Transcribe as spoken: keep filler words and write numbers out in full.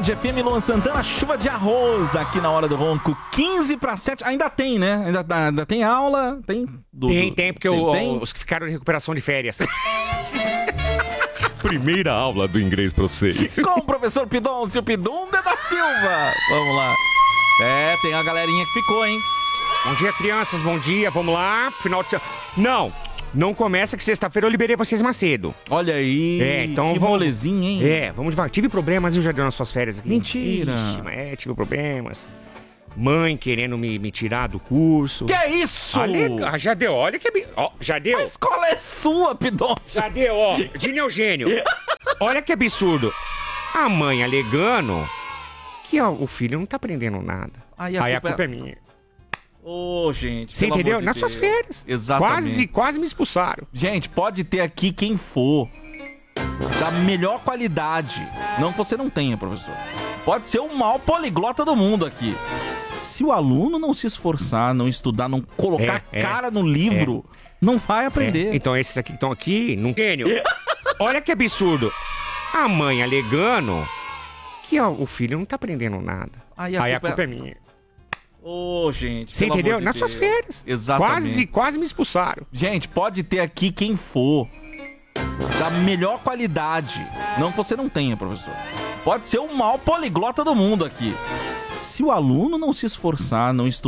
Band F M, Luan Santana, chuva de arroz aqui na Hora do Ronco, quinze para sete, ainda tem, né? Ainda, ainda tem aula, tem... Do, tem, tem, porque tem, o, tem? os que ficaram em recuperação de férias. Primeira aula do inglês pra vocês. Com o professor Pidoncio Pidumba da Silva. Vamos lá. É, tem a galerinha que ficou, hein? Bom dia, crianças, bom dia, vamos lá. Final de semana. Não, não começa que sexta-feira eu liberei vocês mais cedo. Olha aí, é, então que vamos... molezinha, hein? É, vamos devagar. Tive problemas, eu já deu nas suas férias aqui. Mentira. Ixi, mas é, tive problemas. Mãe querendo me, me tirar do curso. Que é isso? Ale... Já deu, olha que... Ó, já deu. A escola é sua, Pidoncio. Já deu, ó. De Eugênio. Olha que absurdo. A mãe alegando que ó, o filho não tá aprendendo nada. Aí a, Aí culpa, a culpa é, é minha. Ô, oh, gente, você entendeu? De Nas Deus. suas férias. Exatamente. Quase, quase me expulsaram. Gente, pode ter aqui quem for da melhor qualidade. Não que você não tenha, professor. Pode ser o maior poliglota do mundo aqui. Se o aluno não se esforçar, não estudar, não colocar é, cara é, no livro, é. não vai aprender. É. Então esses aqui que estão aqui, não gênio. Olha que absurdo. A mãe alegando que ó, o filho não tá aprendendo nada. Aí a, Aí culpa, a culpa é, é minha. Ô, oh, gente, você entendeu? De Nas Deus. suas férias. Exatamente. Quase, quase me expulsaram. Gente, pode ter aqui quem for da melhor qualidade. Não que você não tenha, professor. Pode ser o maior poliglota do mundo aqui. Se o aluno não se esforçar, não estudar,